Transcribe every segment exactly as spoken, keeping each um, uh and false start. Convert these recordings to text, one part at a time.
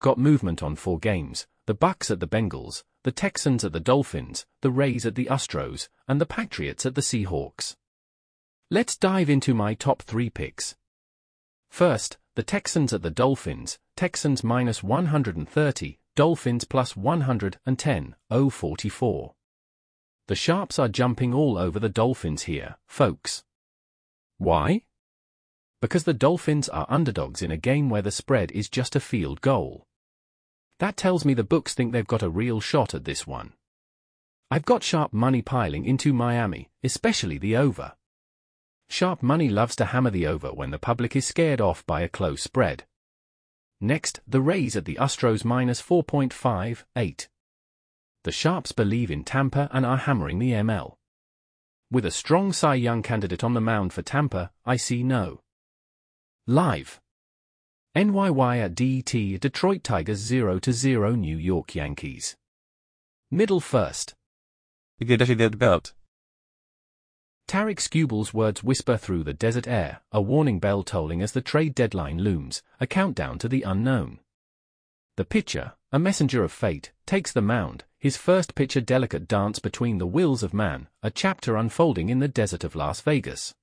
got movement on four games: the Bucks at the Bengals, the Texans at the Dolphins, the Rays at the Astros, and the Patriots at the Seahawks. Let's dive into my top three picks. First, the Texans at the Dolphins, Texans minus one hundred thirty, Dolphins plus one hundred ten, oh forty-four. The sharps are jumping all over the Dolphins here, folks. Why? Because the Dolphins are underdogs in a game where the spread is just a field goal. That tells me the books think they've got a real shot at this one. I've got sharp money piling into Miami, especially the over. Sharp money loves to hammer the over when the public is scared off by a close spread. Next, the Rays at the Astros minus four point five eight. The sharps believe in Tampa and are hammering the M L. With a strong Cy Young candidate on the mound for Tampa, I see no. Live. N Y Y at D E T, Detroit Tigers zero to zero New York Yankees. Middle first. Gdy da się deadbelt. Tarik Skubal's words whisper through the desert air, a warning bell tolling as the trade deadline looms, a countdown to the unknown. The pitcher, a messenger of fate, takes the mound, his first pitch a delicate dance between the wills of man, a chapter unfolding in the desert of Las Vegas.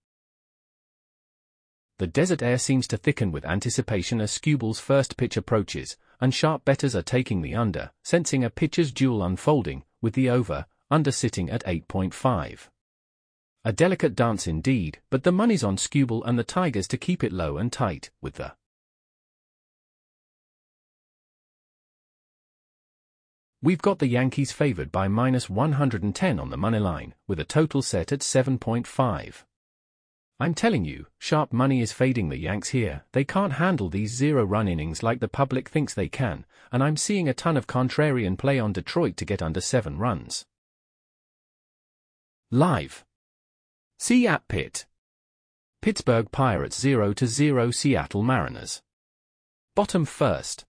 The desert air seems to thicken with anticipation as Skubal's first pitch approaches, and sharp bettors are taking the under, sensing a pitcher's duel unfolding, with the over, under sitting at eight point five. A delicate dance indeed, but the money's on Skubal and the Tigers to keep it low and tight, with the We've got the Yankees favored by minus one hundred ten on the money line, with a total set at seven point five. I'm telling you, sharp money is fading the Yanks here. They can't handle these zero-run innings like the public thinks they can, and I'm seeing a ton of contrarian play on Detroit to get under seven runs. Live. See at Pitt. Pittsburgh Pirates zero to zero Seattle Mariners. Bottom first.